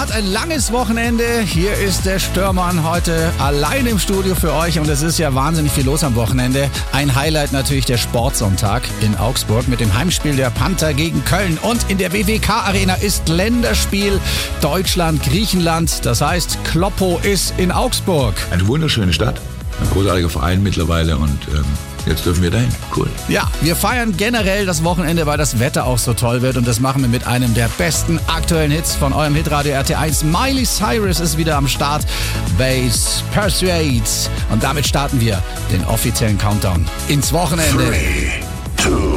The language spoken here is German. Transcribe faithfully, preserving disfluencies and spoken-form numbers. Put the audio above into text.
Start, ein langes Wochenende. Hier ist der Störmann heute allein im Studio für euch und es ist ja wahnsinnig viel los am Wochenende. Ein Highlight natürlich der Sportsonntag in Augsburg mit dem Heimspiel der Panther gegen Köln. Und in der W W K-Arena ist Länderspiel Deutschland-Griechenland. Das heißt, Kloppo ist in Augsburg. Eine wunderschöne Stadt, ein großartiger Verein mittlerweile und ähm, jetzt dürfen wir dahin. Cool. Ja, wir feiern generell das Wochenende, weil das Wetter auch so toll wird und das machen wir mit einem der besten aktuellen Hits von eurem Hitradio R T eins. Miley Cyrus ist wieder am Start. Bass Persuades. Und damit starten wir den offiziellen Countdown ins Wochenende. Three, two,